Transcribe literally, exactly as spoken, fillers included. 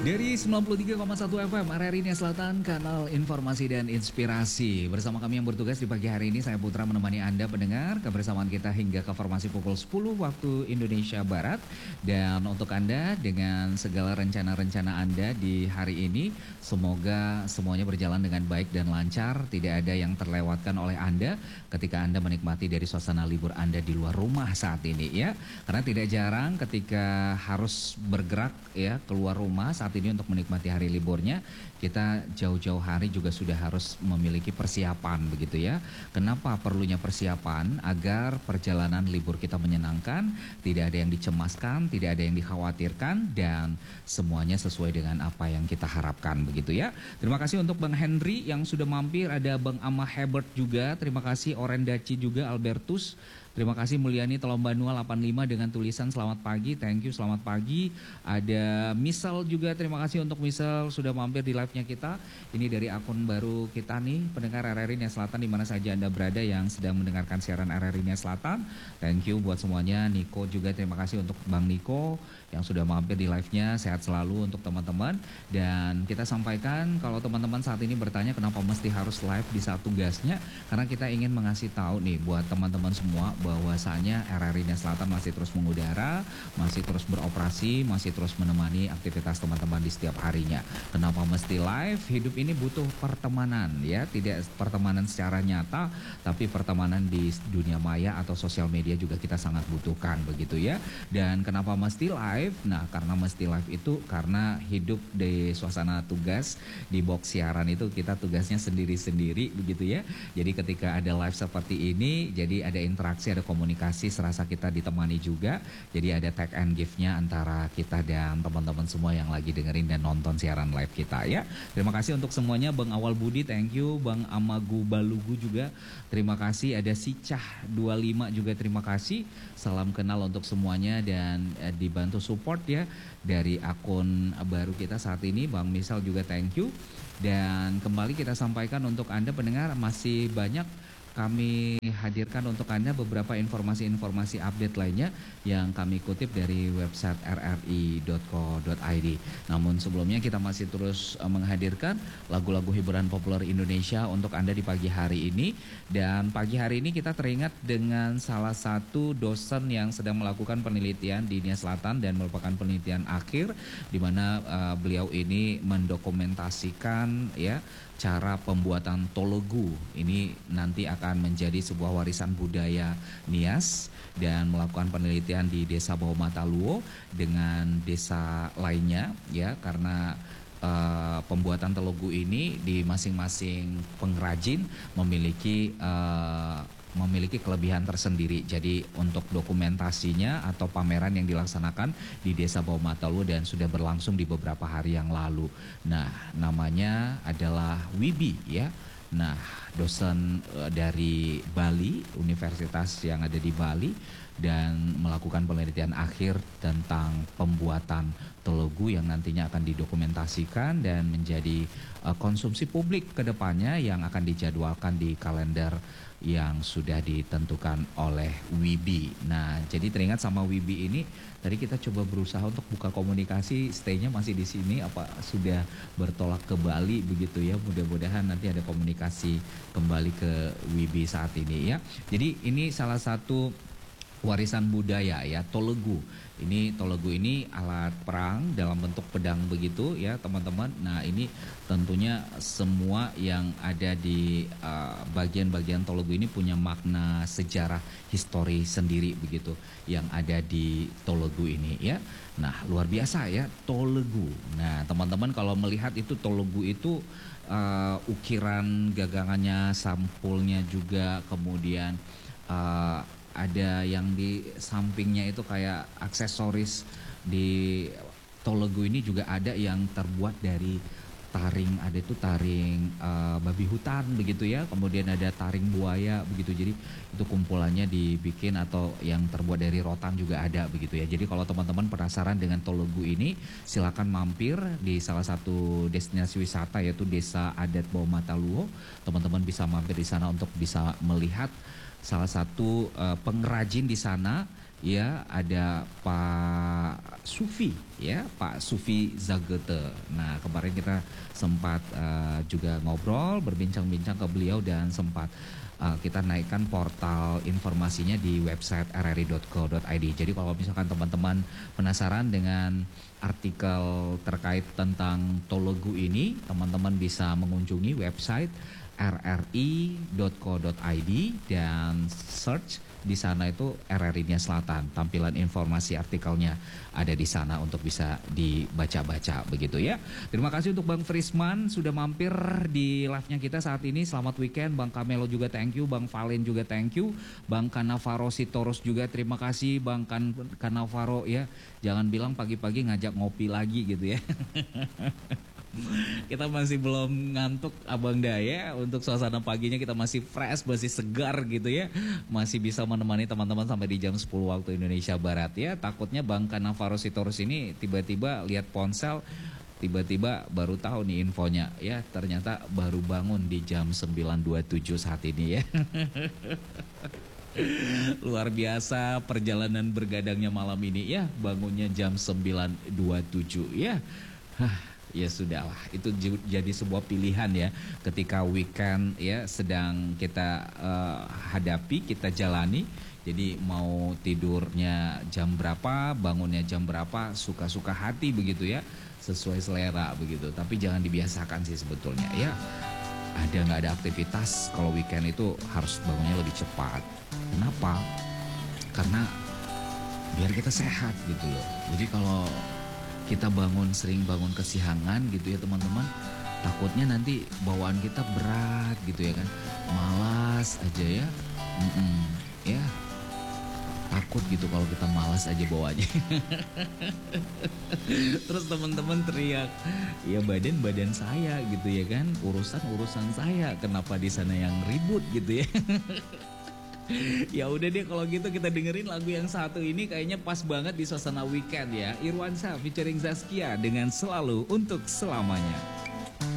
Dari sembilan puluh tiga koma satu F M, R R I Nia Selatan, kanal informasi dan inspirasi. Bersama kami yang bertugas di pagi hari ini, saya Putra menemani Anda pendengar kebersamaan kita hingga ke formasi pukul sepuluh waktu Indonesia Barat. Dan untuk Anda dengan segala rencana-rencana Anda di hari ini, semoga semuanya berjalan dengan baik dan lancar. Tidak ada yang terlewatkan oleh Anda ketika Anda menikmati dari suasana libur Anda di luar rumah saat ini ya. Karena tidak jarang ketika harus bergerak ya keluar rumah saat ini untuk menikmati hari liburnya, kita jauh-jauh hari juga sudah harus memiliki persiapan begitu ya. Kenapa perlunya persiapan? Agar perjalanan libur kita menyenangkan, tidak ada yang dicemaskan, tidak ada yang dikhawatirkan, dan semuanya sesuai dengan apa yang kita harapkan begitu ya. Terima kasih untuk Bang Henry yang sudah mampir, ada Bang Ama Hebert juga, terima kasih Orendaci juga, Albertus. Terima kasih Mulyani Telombanua delapan puluh lima dengan tulisan selamat pagi, thank you, selamat pagi. Ada Misal juga, terima kasih untuk Misal sudah mampir di live-nya kita. Ini dari akun baru kita nih, pendengar R R I Nia Selatan di mana saja Anda berada yang sedang mendengarkan siaran R R I Nia Selatan. Thank you buat semuanya. Niko juga terima kasih untuk Bang Niko yang sudah mampir di live-nya. Sehat selalu untuk teman-teman. Dan kita sampaikan kalau teman-teman saat ini bertanya kenapa mesti harus live di saat tugasnya, karena kita ingin mengasih tahu nih buat teman-teman semua bahwasanya R R I Nia Selatan masih terus mengudara, masih terus beroperasi, masih terus menemani aktivitas teman-teman di setiap harinya. Kenapa mesti live? Hidup ini butuh pertemanan ya, tidak pertemanan secara nyata, tapi pertemanan di dunia maya atau sosial media juga kita sangat butuhkan begitu ya. Dan kenapa mesti live? Nah, karena mesti live itu karena hidup di suasana tugas di box siaran itu kita tugasnya sendiri-sendiri begitu ya. Jadi ketika ada live seperti ini, jadi ada interaksi, ada komunikasi, serasa kita ditemani juga. Jadi ada tag and give-nya antara kita dan teman-teman semua yang lagi dengerin dan nonton siaran live kita ya. Terima kasih untuk semuanya. Bang Awal Budi, thank you. Bang Amagu Balugu juga, terima kasih. Ada Sicah dua puluh lima juga, terima kasih. Salam kenal untuk semuanya dan eh, dibantu support ya dari akun baru kita saat ini. Bang Misal juga thank you. Dan kembali kita sampaikan untuk Anda pendengar, masih banyak kami hadirkan untuk Anda beberapa informasi-informasi update lainnya yang kami kutip dari website r r i dot co dot i d. Namun sebelumnya kita masih terus uh, menghadirkan lagu-lagu hiburan populer Indonesia untuk Anda di pagi hari ini. Dan pagi hari ini kita teringat dengan salah satu dosen yang sedang melakukan penelitian di Nia Selatan dan merupakan penelitian akhir di mana uh, beliau ini mendokumentasikan ya cara pembuatan tolegu. Ini nanti akan menjadi sebuah warisan budaya Nias dan melakukan penelitian di Desa Bawah Mataluo dengan desa lainnya ya, karena uh, pembuatan tolegu ini di masing-masing pengrajin memiliki uh, memiliki kelebihan tersendiri. Jadi untuk dokumentasinya atau pameran yang dilaksanakan di Desa Bawah Mataluo dan sudah berlangsung di beberapa hari yang lalu. Nah, namanya adalah Wibi ya. Nah, dosen dari Bali, universitas yang ada di Bali, dan melakukan penelitian akhir tentang pembuatan tolegu yang nantinya akan didokumentasikan dan menjadi uh, konsumsi publik ke depannya yang akan dijadwalkan di kalender yang sudah ditentukan oleh Wibi. Nah, jadi teringat sama Wibi ini, tadi kita coba berusaha untuk buka komunikasi, stay-nya masih di sini, apa sudah bertolak ke Bali begitu ya. Mudah-mudahan nanti ada komunikasi kembali ke Wibi saat ini ya. Jadi ini salah satu warisan budaya ya, tolegu. Ini tolegu ini alat perang dalam bentuk pedang begitu ya teman-teman. Nah, ini tentunya semua yang ada di uh, bagian-bagian tolegu ini punya makna sejarah histori sendiri begitu yang ada di tolegu ini ya. Nah, luar biasa ya tolegu. Nah, teman-teman kalau melihat itu tolegu itu uh, ukiran gagangannya, sampulnya juga, kemudian uh, ada yang di sampingnya itu kayak aksesoris di tolegu ini juga ada yang terbuat dari taring, ada itu taring uh, babi hutan begitu ya, kemudian ada taring buaya begitu. Jadi itu kumpulannya dibikin atau yang terbuat dari rotan juga ada begitu ya. Jadi kalau teman-teman penasaran dengan tolegu ini, silakan mampir di salah satu destinasi wisata yaitu Desa Adat Bawah Mataluo. Teman-teman bisa mampir di sana untuk bisa melihat salah satu uh, pengrajin di sana ya ada Pak Sufi ya, Pak Sufi Zagete. Nah, kemarin kita sempat uh, juga ngobrol, berbincang-bincang ke beliau dan sempat uh, kita naikkan portal informasinya di website r r i dot co dot i d. Jadi kalau misalkan teman-teman penasaran dengan artikel terkait tentang Tolegu ini, teman-teman bisa mengunjungi website r r i dot co dot i d dan search di sana itu R R I-nya Selatan. Tampilan informasi artikelnya ada di sana untuk bisa dibaca-baca begitu ya. Terima kasih untuk Bang Frisman sudah mampir di live-nya kita saat ini. Selamat weekend. Bang Kamelo juga thank you, Bang Valen juga thank you, Bang Kanavaro Sitorus juga terima kasih, Bang kan Kanavaro ya. Jangan bilang pagi-pagi ngajak ngopi lagi gitu ya. Kita masih belum ngantuk Abang Daya. Untuk suasana paginya kita masih fresh, masih segar gitu ya. Masih bisa menemani teman-teman sampai di jam sepuluh waktu Indonesia Barat ya. Takutnya Bang Kanavaro Sitorus ini tiba-tiba lihat ponsel, tiba-tiba baru tahu nih infonya ya. Ternyata baru bangun di jam sembilan dua puluh tujuh saat ini ya. Luar biasa perjalanan bergadangnya malam ini ya. Bangunnya jam sembilan dua puluh tujuh ya. Hah. Ya sudahlah, itu jadi sebuah pilihan ya ketika weekend ya sedang kita uh, hadapi, kita jalani. Jadi mau tidurnya jam berapa, bangunnya jam berapa, suka-suka hati begitu ya, sesuai selera begitu. Tapi jangan dibiasakan sih sebetulnya ya. Ada nggak ada aktivitas kalau weekend itu harus bangunnya lebih cepat. Kenapa? Karena biar kita sehat gitu loh. Jadi kalau kita bangun sering bangun kesiangan gitu ya teman-teman, takutnya nanti bawaan kita berat gitu ya kan, malas aja ya. Mm-mm, ya takut gitu kalau kita malas aja bawanya. Terus teman-teman teriak, ya badan-badan saya gitu ya kan, urusan-urusan saya, kenapa di sana yang ribut gitu ya. Ya udah deh kalau gitu kita dengerin lagu yang satu ini kayaknya pas banget di suasana weekend ya. Irwansyah featuring Zaskia dengan Selalu Untuk Selamanya.